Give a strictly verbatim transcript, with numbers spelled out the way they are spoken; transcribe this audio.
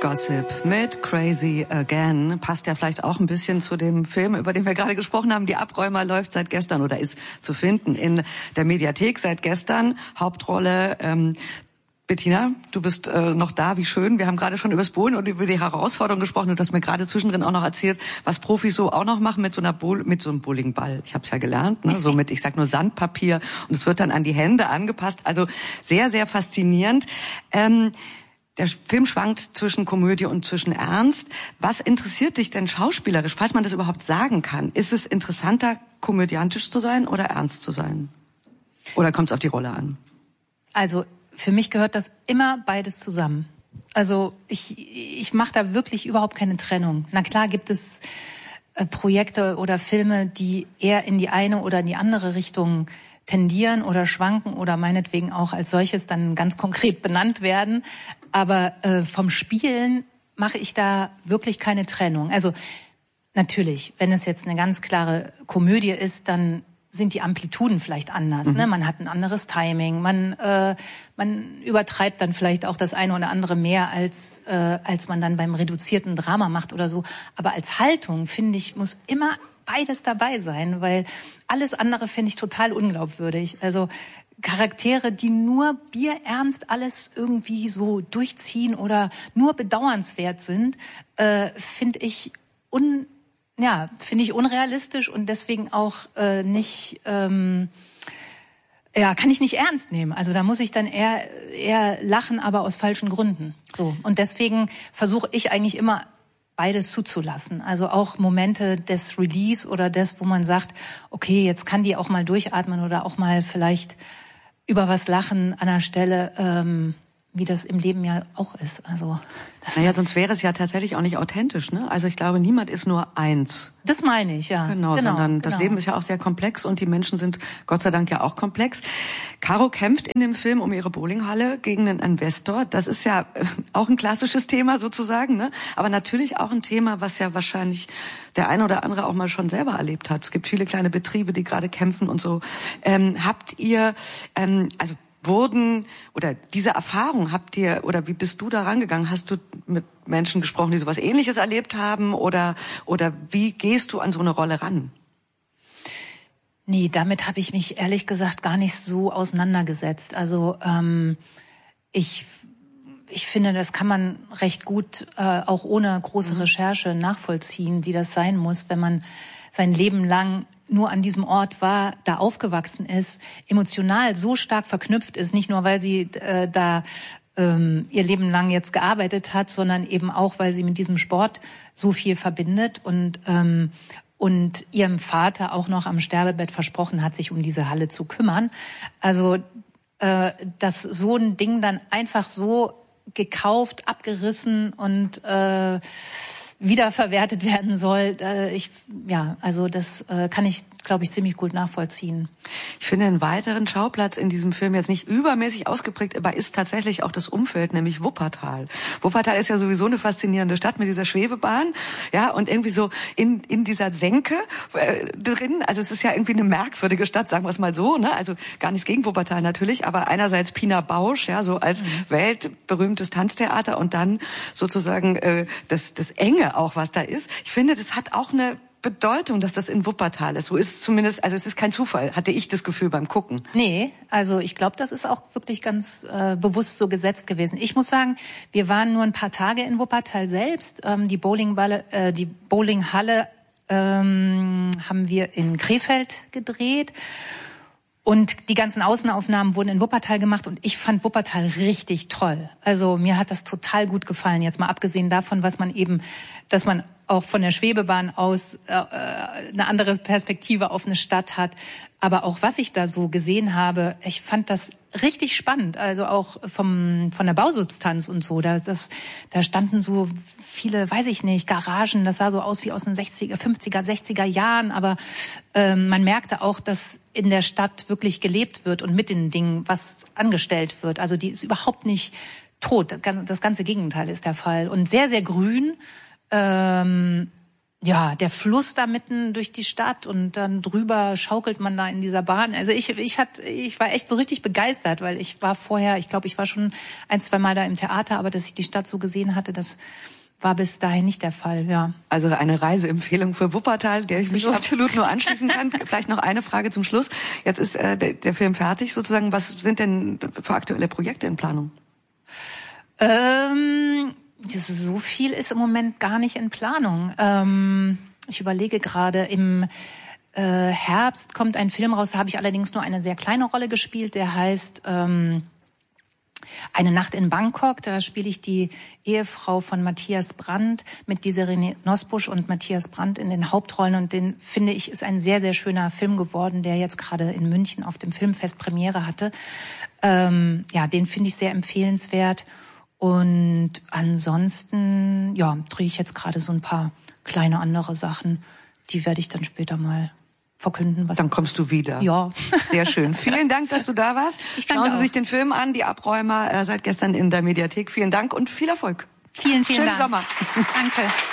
Gossip mit Crazy Again. Passt ja vielleicht auch ein bisschen zu dem Film, über den wir gerade gesprochen haben. Die Abräumer läuft seit gestern oder ist zu finden in der Mediathek seit gestern. Hauptrolle ähm, Bettina, du bist äh, noch da, wie schön. Wir haben gerade schon über das Bowlen und über die Herausforderung gesprochen. Und du hast mir gerade zwischendrin auch noch erzählt, was Profis so auch noch machen mit so einer Bowl, mit so einem Bowlingball. Ich habe es ja gelernt, ne? So mit, ich sag nur Sandpapier. Und es wird dann an die Hände angepasst. Also sehr, sehr faszinierend. Ähm, Der Film schwankt zwischen Komödie und zwischen Ernst. Was interessiert dich denn schauspielerisch, falls man das überhaupt sagen kann? Ist es interessanter, komödiantisch zu sein oder ernst zu sein? Oder kommt es auf die Rolle an? Also für mich gehört das immer beides zusammen. Also ich, ich mache da wirklich überhaupt keine Trennung. Na klar gibt es äh, Projekte oder Filme, die eher in die eine oder in die andere Richtung tendieren oder schwanken oder meinetwegen auch als solches dann ganz konkret benannt werden. Aber äh, vom Spielen mache ich da wirklich keine Trennung. Also natürlich, wenn es jetzt eine ganz klare Komödie ist, dann sind die Amplituden vielleicht anders. Mhm. Ne? Man hat ein anderes Timing, man äh, man übertreibt dann vielleicht auch das eine oder andere mehr, als äh, als man dann beim reduzierten Drama macht oder so. Aber als Haltung, finde ich, muss immer beides dabei sein, weil alles andere finde ich total unglaubwürdig. Also Charaktere, die nur bierernst alles irgendwie so durchziehen oder nur bedauernswert sind, äh, finde ich un, ja, finde ich unrealistisch und deswegen auch äh, nicht, ähm, ja, kann ich nicht ernst nehmen. Also da muss ich dann eher eher lachen, aber aus falschen Gründen. So, und deswegen versuche ich eigentlich immer beides zuzulassen. Also auch Momente des Release oder des, wo man sagt, okay, jetzt kann die auch mal durchatmen oder auch mal vielleicht über was lachen an der Stelle, ähm, wie das im Leben ja auch ist. Also das naja, sonst wäre es ja tatsächlich auch nicht authentisch, ne? Also ich glaube, niemand ist nur eins. Das meine ich, ja. Genau, genau sondern genau. das Leben ist ja auch sehr komplex und die Menschen sind Gott sei Dank ja auch komplex. Caro kämpft in dem Film um ihre Bowlinghalle gegen einen Investor. Das ist ja auch ein klassisches Thema sozusagen, ne? Aber natürlich auch ein Thema, was ja wahrscheinlich der eine oder andere auch mal schon selber erlebt hat. Es gibt viele kleine Betriebe, die gerade kämpfen und so. Ähm, habt ihr, ähm, also wurden, oder diese Erfahrung habt ihr, oder wie bist du da rangegangen? Hast du mit Menschen gesprochen, die sowas Ähnliches erlebt haben, oder, oder wie gehst du an so eine Rolle ran? Nee, damit habe ich mich ehrlich gesagt gar nicht so auseinandergesetzt. Also, ähm, ich, ich finde, das kann man recht gut, äh, auch ohne große Recherche nachvollziehen, wie das sein muss, wenn man sein Leben lang nur an diesem Ort war, da aufgewachsen ist, emotional so stark verknüpft ist, nicht nur, weil sie äh, da ähm, ihr Leben lang jetzt gearbeitet hat, sondern eben auch, weil sie mit diesem Sport so viel verbindet und ähm, und ihrem Vater auch noch am Sterbebett versprochen hat, sich um diese Halle zu kümmern. Also, äh, dass so ein Ding dann einfach so gekauft, abgerissen und äh, wiederverwertet werden soll. Äh, ich, ja, also das äh, kann ich, glaube ich, ziemlich gut nachvollziehen. Ich finde einen weiteren Schauplatz in diesem Film jetzt nicht übermäßig ausgeprägt, aber ist tatsächlich auch das Umfeld, nämlich Wuppertal. Wuppertal ist ja sowieso eine faszinierende Stadt mit dieser Schwebebahn, ja, und irgendwie so in in dieser Senke äh, drin. Also es ist ja irgendwie eine merkwürdige Stadt, sagen wir es mal so, ne? Also gar nichts gegen Wuppertal natürlich, aber einerseits Pina Bausch, ja, so als mhm. weltberühmtes Tanztheater und dann sozusagen äh, das das Enge auch, was da ist. Ich finde, das hat auch eine Bedeutung, dass das in Wuppertal ist. So ist es zumindest, also es ist kein Zufall, hatte ich das Gefühl beim Gucken. Nee, also ich glaube, das ist auch wirklich ganz äh, bewusst so gesetzt gewesen. Ich muss sagen, wir waren nur ein paar Tage in Wuppertal selbst. Ähm, die Bowlingballe, äh, die Bowlinghalle ähm, haben wir in Krefeld gedreht. Und die ganzen Außenaufnahmen wurden in Wuppertal gemacht und ich fand Wuppertal richtig toll. Also mir hat das total gut gefallen. Jetzt mal abgesehen davon, was man eben, dass man auch von der Schwebebahn aus äh, eine andere Perspektive auf eine Stadt hat. Aber auch was ich da so gesehen habe, ich fand das richtig spannend. Also auch vom von der Bausubstanz und so. Da, das, da standen so viele, weiß ich nicht, Garagen. Das sah so aus wie aus den sechziger, fünfziger, sechziger Jahren. Aber ähm, man merkte auch, dass in der Stadt wirklich gelebt wird und mit den Dingen was angestellt wird. Also die ist überhaupt nicht tot. Das ganze Gegenteil ist der Fall. Und sehr, sehr grün. Ähm, ja, der Fluss da mitten durch die Stadt und dann drüber schaukelt man da in dieser Bahn. Also ich, ich hat, ich war echt so richtig begeistert, weil ich war vorher, ich glaube, ich war schon ein, zwei Mal da im Theater, aber dass ich die Stadt so gesehen hatte, das war bis dahin nicht der Fall, ja. Also eine Reiseempfehlung für Wuppertal, der ich mich absolut nur anschließen kann. Vielleicht noch eine Frage zum Schluss. Jetzt ist äh, der, der Film fertig sozusagen. Was sind denn für aktuelle Projekte in Planung? Ähm... Das ist so viel ist im Moment gar nicht in Planung. Ähm, ich überlege gerade, im äh, Herbst kommt ein Film raus, da habe ich allerdings nur eine sehr kleine Rolle gespielt, der heißt ähm, Eine Nacht in Bangkok. Da spiele ich die Ehefrau von Matthias Brandt mit Desiree Nosbusch und Matthias Brandt in den Hauptrollen. Und den, finde ich, ist ein sehr, sehr schöner Film geworden, der jetzt gerade in München auf dem Filmfest Premiere hatte. Ähm, ja, den finde ich sehr empfehlenswert. Und ansonsten, ja, drehe ich jetzt gerade so ein paar kleine andere Sachen. Die werde ich dann später mal verkünden. Was dann kommst du wieder. Ja. Sehr schön. Vielen Dank, dass du da warst. Ich Schauen Sie auch. sich den Film an, Die Abräumer, äh, seit gestern in der Mediathek. Vielen Dank und viel Erfolg. Vielen, vielen Schönen Dank. Sommer. Danke.